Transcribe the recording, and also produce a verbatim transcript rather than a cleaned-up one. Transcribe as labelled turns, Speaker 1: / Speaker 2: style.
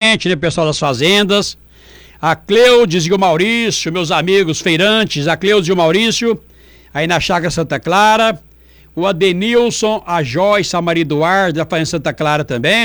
Speaker 1: gente, né? Pessoal das fazendas. A Cleudes e o Maurício, meus amigos feirantes, a Cleudes e o Maurício, aí na Chácara Santa Clara. O Adenilson, a Joyce, a Maria Eduardo, da Fazenda Santa Clara também.